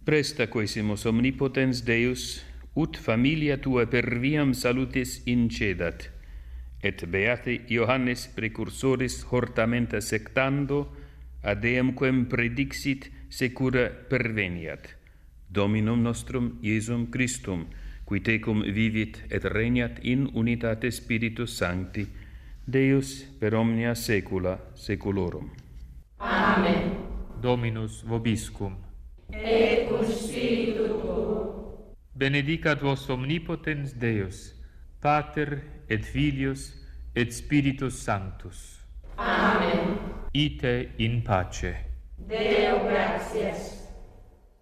Presta quesimus omnipotens Deus, ut familia tua per viam salutis incedat, et beate Johannes precursoris hortamenta sectando, ad eam quem predixit secura perveniat. Dominum nostrum Iesum Christum, qui tecum vivit et regnat in unitate Spiritus Sancti, Deus per omnia saecula saeculorum. Amen. Dominus vobiscum. Et cum spiritu tuo. Benedicat vos omnipotens Deus, Pater et Filius et Spiritus Sanctus. Amen. Ite in pace. Deo gratias.